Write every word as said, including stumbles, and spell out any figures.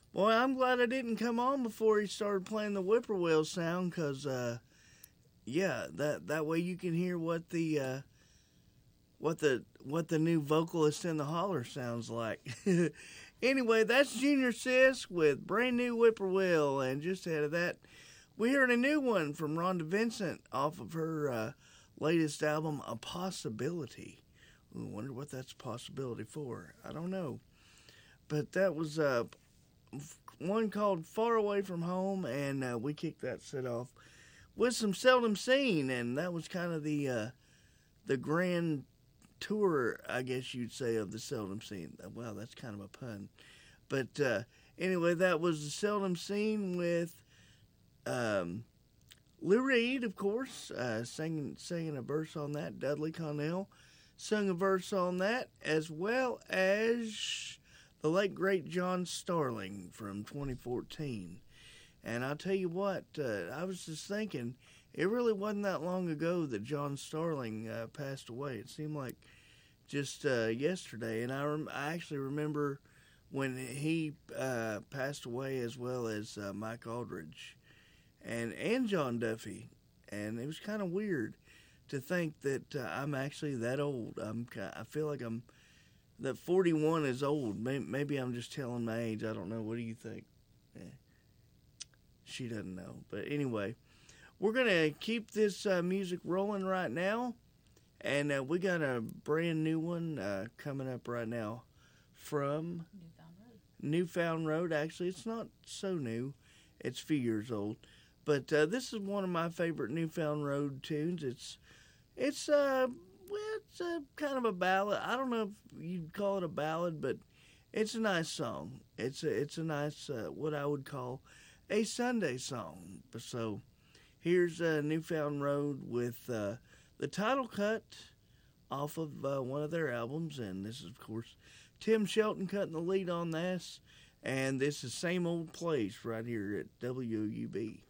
Boy, I'm glad I didn't come on before he started playing the whippoorwill sound, cause uh, yeah, that that way you can hear what the uh, what the what the new vocalist in the holler sounds like. Anyway, that's Junior Sis with Brand New Whippoorwill, and just ahead of that, we heard a new one from Rhonda Vincent off of her uh, latest album, A Possibility. Ooh, I wonder what that's a possibility for. I don't know, but that was uh, one called Far Away From Home, and uh, we kicked that set off with some Seldom Seen, and that was kind of the uh, the grand tour, I guess you'd say, of the Seldom Seen. Wow, that's kind of a pun. But uh, anyway, that was the Seldom Seen with um, Lou Reed, of course, uh, singing, singing a verse on that. Dudley Connell sung a verse on that, as well as the late, great John Starling from twenty fourteen. And I'll tell you what, uh, I was just thinking, it really wasn't that long ago that John Starling uh, passed away. It seemed like just uh, yesterday. And I, rem- I actually remember when he uh, passed away, as well as uh, Mike Aldridge and, and John Duffy. And it was kind of weird to think that uh, I'm actually that old. I'm, I feel like I'm that forty-one is old. Maybe, maybe I'm just telling my age. I don't know. What do you think? Eh, she doesn't know. But anyway, we're going to keep this uh, music rolling right now. And uh, we got a brand new one uh, coming up right now from Newfound Road. Newfound Road. Actually, it's not so new. It's a few years old. But uh, this is one of my favorite Newfound Road tunes. It's, it's, uh, well, it's a kind of a ballad. I don't know if you'd call it a ballad, but it's a nice song. It's a, it's a nice, uh, what I would call a Sunday song. So here's uh, Newfound Road with uh, the title cut off of uh, one of their albums. And this is, of course, Tim Shelton cutting the lead on this. And this is Same Old Place right here at W U B.